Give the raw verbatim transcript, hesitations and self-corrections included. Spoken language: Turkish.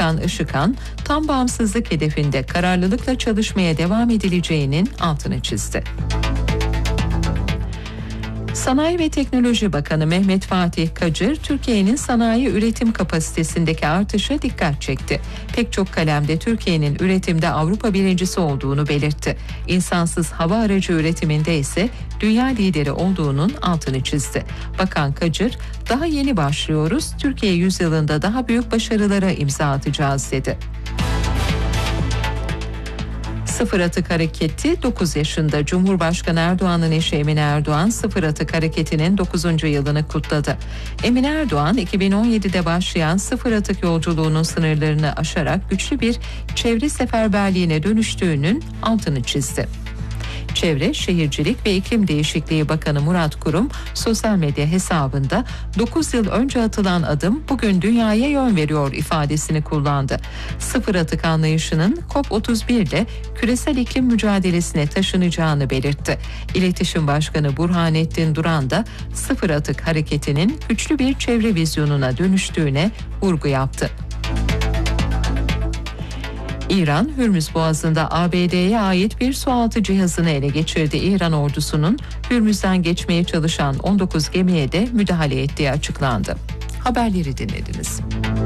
Bakan Işıkhan, tam bağımsızlık hedefinde kararlılıkla çalışmaya devam edileceğinin altını çizdi. Sanayi ve Teknoloji Bakanı Mehmet Fatih Kacır, Türkiye'nin sanayi üretim kapasitesindeki artışa dikkat çekti. Pek çok kalemde Türkiye'nin üretimde Avrupa birincisi olduğunu belirtti. İnsansız hava aracı üretiminde ise dünya lideri olduğunun altını çizdi. Bakan Kacır, daha yeni başlıyoruz, Türkiye yüzyılında daha büyük başarılara imza atacağız dedi. Sıfır Atık Hareketi dokuz yaşında. Cumhurbaşkanı Erdoğan'ın eşi Emine Erdoğan, Sıfır Atık Hareketi'nin dokuzuncu yılını kutladı. Emine Erdoğan, iki bin on yedide başlayan Sıfır Atık yolculuğunun sınırlarını aşarak güçlü bir çevre seferberliğine dönüştüğünün altını çizdi. Çevre, Şehircilik ve İklim Değişikliği Bakanı Murat Kurum sosyal medya hesabında dokuz yıl önce atılan adım bugün dünyaya yön veriyor ifadesini kullandı. Sıfır atık anlayışının COP otuz bir ile küresel iklim mücadelesine taşınacağını belirtti. İletişim Başkanı Burhanettin Duran da Sıfır Atık Hareketi'nin güçlü bir çevre vizyonuna dönüştüğüne vurgu yaptı. İran, Hürmüz Boğazı'nda A B D'ye ait bir sualtı cihazını ele geçirdi. İran ordusunun Hürmüz'den geçmeye çalışan on dokuz gemiye de müdahale ettiği açıklandı. Haberleri dinlediniz.